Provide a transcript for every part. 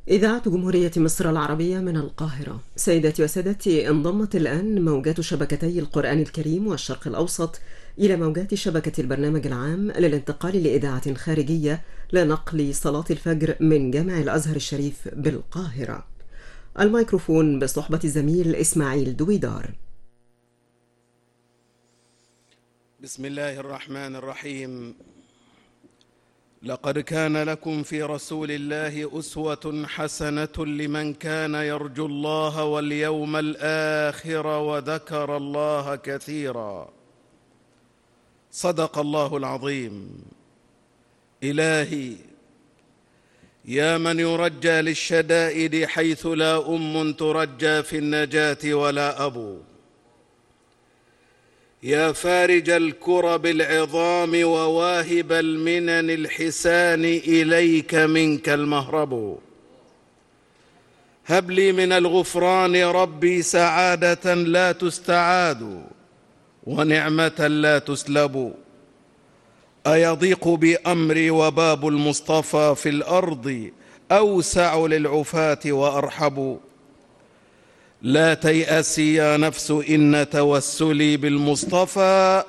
إذاعة جمهورية مصر العربية من القاهرة. سيداتي وسادتي، انضمت الآن موجات شبكتي القرآن الكريم والشرق الأوسط إلى موجات شبكة البرنامج العام للانتقال لإذاعة خارجية لنقل صلاة الفجر من جامع الأزهر الشريف بالقاهرة. الميكروفون بصحبة الزميل إسماعيل دويدار. بسم الله الرحمن الرحيم. لقد كان لكم في رسول الله أسوة حسنة لمن كان يرجو الله واليوم الآخر وذكر الله كثيرا. صدق الله العظيم. إلهي يا من يرجى للشدائد حيث لا أم ترجى في النجاة ولا أبو، يا فارج الكرب العظام وواهب المنن الحسان، إليك منك المهرب. هب لي من الغفران ربي سعادة لا تستعاد ونعمة لا تسلب. أيضيق بأمري وباب المصطفى في الأرض أوسع للعفاة وأرحب. لا تيأسي يا نفس إن توسلي بالمصطفى،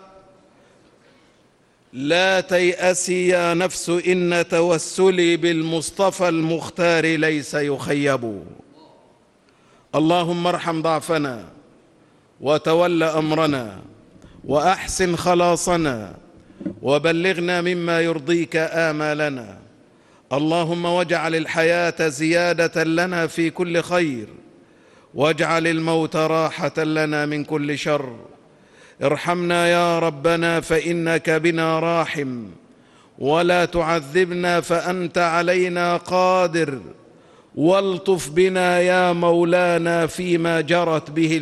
لا تيأسي يا نفس إن توسلي بالمصطفى المختار ليس يخيب. اللهم ارحم ضعفنا وتول أمرنا وأحسن خلاصنا وبلغنا مما يرضيك آمالنا. اللهم واجعل الحياة زيادة لنا في كل خير، واجعل الموت راحة لنا من كل شر. ارحمنا يا ربنا فإنك بنا راحم، ولا تعذبنا فأنت علينا قادر. والطف بنا يا مولانا فيما جرت به